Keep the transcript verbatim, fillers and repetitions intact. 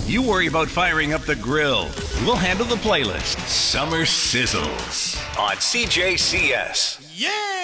You worry about firing up the grill. We'll handle the playlist. Summer Sizzles on C J C S. Yeah!